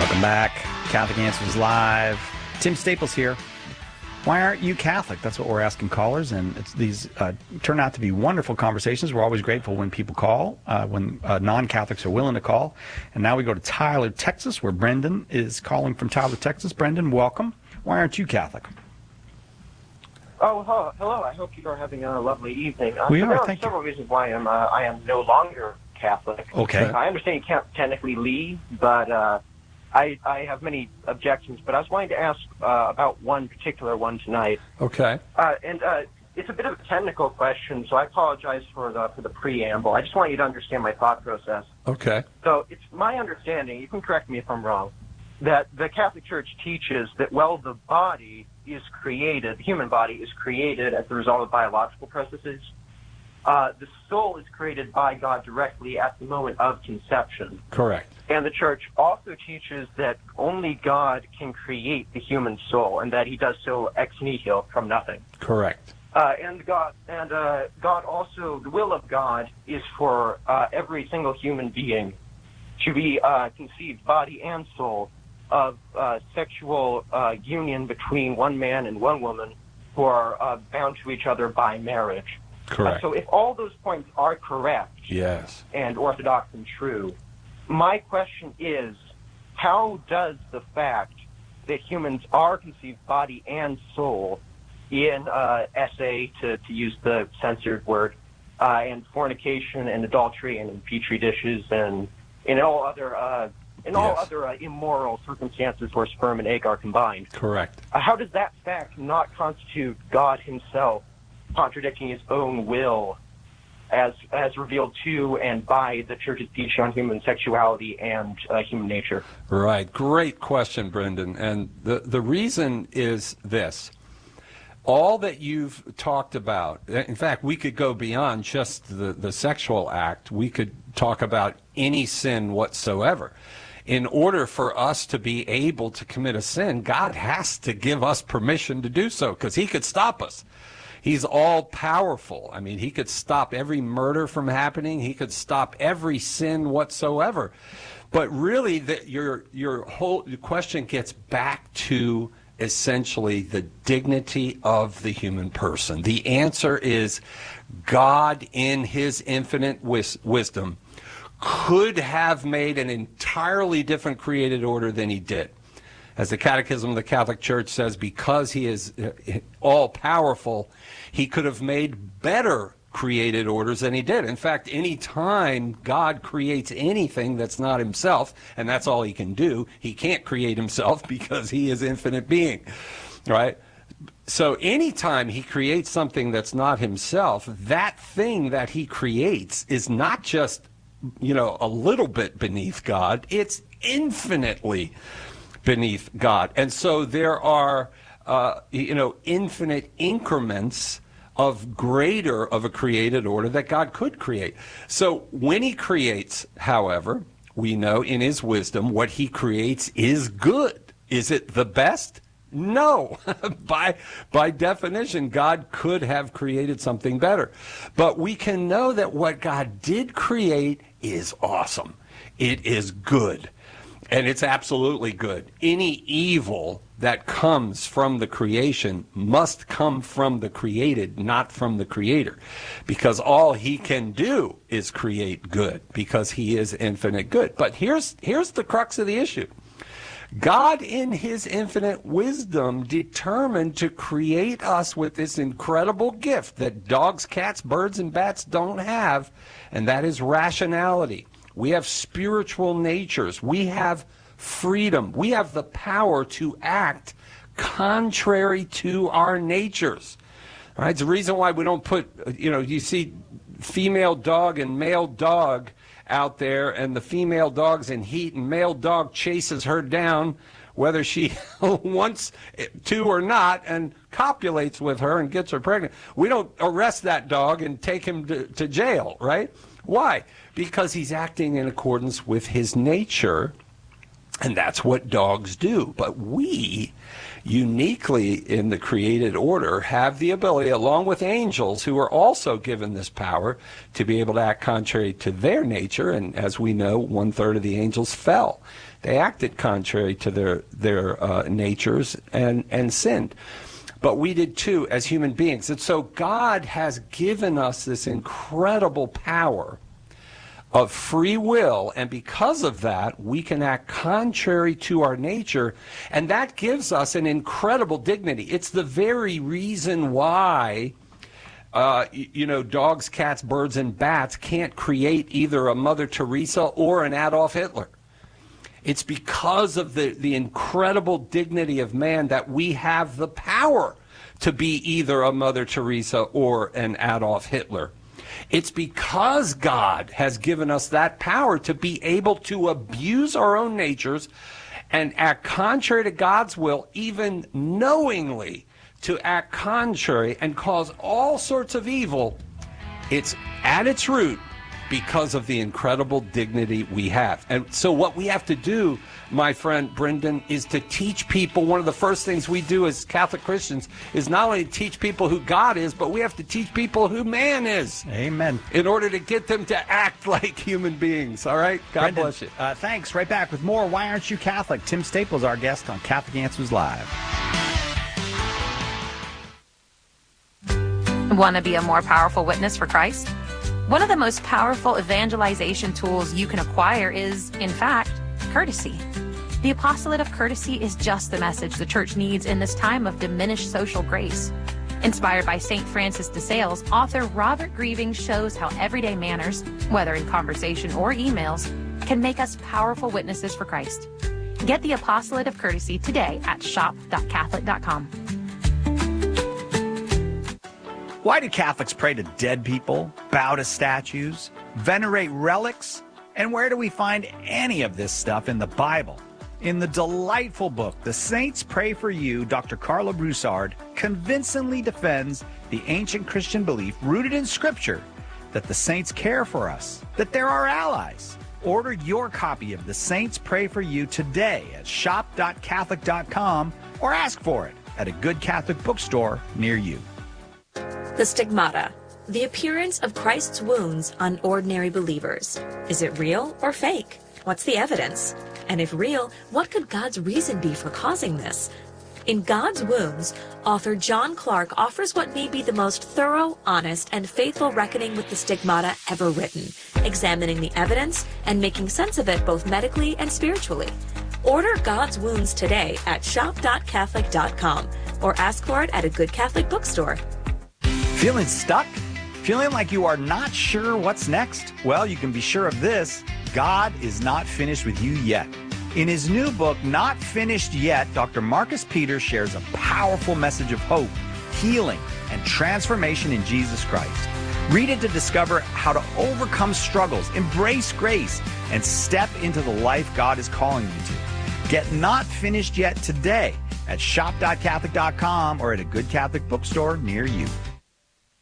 Welcome back. Catholic Answers Live. Tim Staples here. Why aren't you Catholic? That's what we're asking callers, and these turn out to be wonderful conversations. We're always grateful when people call, when non-Catholics are willing to call. And now we go to Tyler, Texas, where Brendan is calling from Tyler, Texas. Brendan, welcome. Why aren't you Catholic? Oh, hello. I hope you are having a lovely evening. We are, there are thank you. several reasons why I am no longer Catholic. Okay. I understand you can't technically leave, but I have many objections. But I was wanting to ask about one particular one tonight. Okay. And it's a bit of a technical question, so I apologize for the preamble. I just want you to understand my thought process. Okay. So it's my understanding, you can correct me if I'm wrong, that the Catholic Church teaches that, well, the body is created, the human body is created as the result of biological processes. The soul is created by God directly at the moment of conception. Correct. And the Church also teaches that only God can create the human soul, and that He does so ex nihilo, from nothing. Correct. And God also, the will of God is for every single human being to be conceived, body and soul, of sexual union between one man and one woman who are bound to each other by marriage. Correct. So if all those points are correct, Yes. and orthodox and true, my question is, how does the fact that humans are conceived body and soul in SA, to use the censored word, and fornication and adultery and in petri dishes and in all other immoral circumstances where sperm and egg are combined. Correct. How does that fact not constitute God Himself contradicting His own will as revealed to and by the Church's teaching on human sexuality and human nature? Right. Great question, Brendan. And the reason is this. All that you've talked about, in fact, we could go beyond just the sexual act. We could talk about any sin whatsoever. In order for us to be able to commit a sin, God has to give us permission to do so, because He could stop us. He's all powerful. I mean, He could stop every murder from happening. He could stop every sin whatsoever. But really, your whole question gets back to essentially the dignity of the human person. The answer is God, in His infinite wisdom, could have made an entirely different created order than He did. As the Catechism of the Catholic Church says, because He is all-powerful, He could have made better created orders than He did. In fact, any time God creates anything that's not Himself, and that's all He can do, He can't create Himself because He is infinite being, right? So anytime He creates something that's not Himself, that thing that He creates is not just, a little bit beneath God, it's infinitely beneath God. And so there are, infinite increments of greater of a created order that God could create. So when He creates, however, we know in His wisdom what He creates is good. Is it the best? No. By definition, God could have created something better. But we can know that what God did create is awesome. It is good. And it's absolutely good. Any evil that comes from the creation must come from the created, not from the Creator. Because all He can do is create good, because He is infinite good. But here's the crux of the issue. God, in His infinite wisdom, determined to create us with this incredible gift that dogs, cats, birds, and bats don't have, and that is rationality. We have spiritual natures. We have freedom. We have the power to act contrary to our natures. All right? It's the reason why we don't put, you see female dog and male dog out there, and the female dog's in heat, and male dog chases her down, whether she wants to or not, and copulates with her and gets her pregnant. We don't arrest that dog and take him to jail, right? Why? Because he's acting in accordance with his nature, and that's what dogs do. But we, uniquely in the created order, have the ability, along with angels, who are also given this power, to be able to act contrary to their nature. And as we know, 1/3 of the angels fell. They acted contrary to their natures and sinned. But we did too as human beings. And so God has given us this incredible power of free will, and because of that, we can act contrary to our nature, and that gives us an incredible dignity. It's the very reason why dogs, cats, birds, and bats can't create either a Mother Teresa or an Adolf Hitler. It's because of the incredible dignity of man that we have the power to be either a Mother Teresa or an Adolf Hitler. It's because God has given us that power to be able to abuse our own natures and act contrary to God's will, even knowingly to act contrary and cause all sorts of evil. It's at its root because of the incredible dignity we have. And so what we have to do, my friend Brendan, is to teach people. One of the first things we do as Catholic Christians is not only teach people who God is, but we have to teach people who man is. Amen. In order to get them to act like human beings. All right? God Brendan, bless you. Thanks. Right back with more Why Aren't You Catholic? Tim Staples, our guest on Catholic Answers Live. Want to be a more powerful witness for Christ? One of the most powerful evangelization tools you can acquire is, in fact, courtesy. The apostolate of courtesy is just the message the church needs in this time of diminished social grace. Inspired by St. Francis de Sales, author Robert Grieving shows how everyday manners, whether in conversation or emails, can make us powerful witnesses for Christ. Get the apostolate of courtesy today at shop.catholic.com. Why do Catholics pray to dead people, bow to statues, venerate relics? And where do we find any of this stuff in the Bible? In the delightful book, The Saints Pray for You, Dr. Carla Broussard convincingly defends the ancient Christian belief rooted in Scripture that the saints care for us, that they're our allies. Order your copy of The Saints Pray for You today at shop.catholic.com or ask for it at a good Catholic bookstore near you. The stigmata, the appearance of Christ's wounds on ordinary believers. Is it real or fake? What's the evidence? And if real, what could God's reason be for causing this? In God's Wounds, author John Clark offers what may be the most thorough, honest, and faithful reckoning with the stigmata ever written, examining the evidence and making sense of it both medically and spiritually. Order God's Wounds today at shop.catholic.com or ask for it at a good Catholic bookstore. Feeling stuck? Feeling like you are not sure what's next? Well, you can be sure of this. God is not finished with you yet. In his new book, Not Finished Yet, Dr. Marcus Peters shares a powerful message of hope, healing, and transformation in Jesus Christ. Read it to discover how to overcome struggles, embrace grace, and step into the life God is calling you to. Get Not Finished Yet today at shop.catholic.com or at a good Catholic bookstore near you.